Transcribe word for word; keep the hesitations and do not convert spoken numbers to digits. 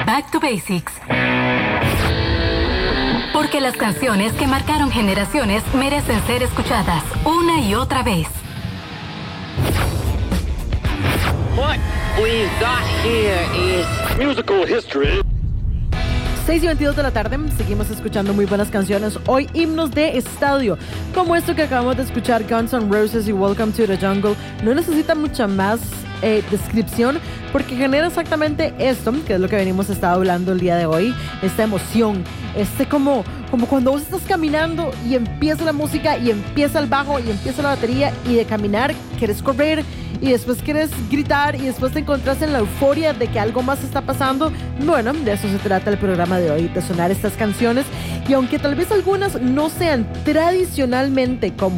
Back to Basics. Porque las canciones que marcaron generaciones merecen ser escuchadas una y otra vez. What we've got here is musical history. seis y veintidós de la tarde, seguimos escuchando muy buenas canciones. Hoy himnos de estadio, como esto que acabamos de escuchar, Guns N' Roses y Welcome to the Jungle. No necesita mucha más eh, descripción, porque genera exactamente esto, que es lo que venimos estado hablando el día de hoy, esta emoción, este como, como cuando vos estás caminando y empieza la música y empieza el bajo y empieza la batería, y de caminar quieres correr y después quieres gritar y después te encontrás en la euforia de que algo más está pasando. Bueno, de eso se trata el programa de hoy, de sonar estas canciones, y aunque tal vez algunas no sean tradicionalmente como